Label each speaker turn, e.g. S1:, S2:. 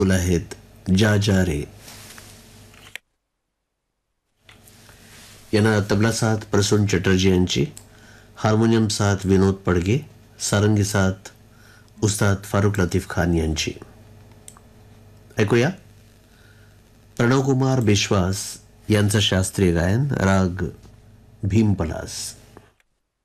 S1: बोल आहेत जा जा रे. यांना तबला साथ प्रसून चटर्जी यांची, हार्मोनियम साथ विनोद पडगे, सारंगी साथ उस्ताद फारुख लतीफ खान यांची. ऐकूया प्रणव कुमार बिश्वास यांचं शास्त्रीय गायन, राग भीमपलास.